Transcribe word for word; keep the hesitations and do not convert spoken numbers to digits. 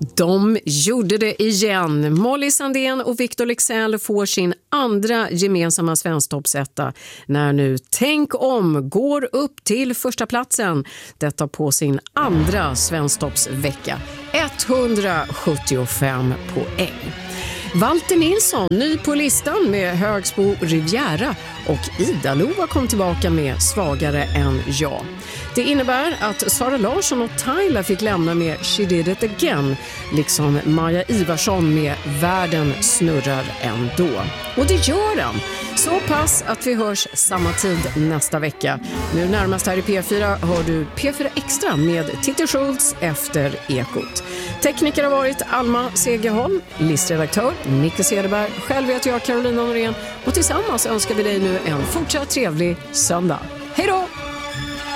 De gjorde det igen. Molly Sandén och Victor Leksell får sin andra gemensamma svensktoppsetta när nu Tänk om går upp till första platsen. Detta på sin andra svensktoppsvecka. etthundrasjuttiofem poäng. Walter Nilsson, ny på listan med Högsbo Riviera, och Ida Lova kom tillbaka med Svagare än jag. Det innebär att Sara Larsson och Tyler fick lämna med She Did It Again, liksom Maja Ivarsson med Världen snurrar ändå. Och det gör den. Så pass att vi hörs samma tid nästa vecka. Nu närmast här i P fyra hör du P fyra Extra med Titti Schultz efter Ekot. Tekniker har varit Alma Segerholm, listredaktör Nicke Cederberg, själv heter jag Carolina Norén, och tillsammans önskar vi dig nu en fortsatt trevlig söndag. Hej då!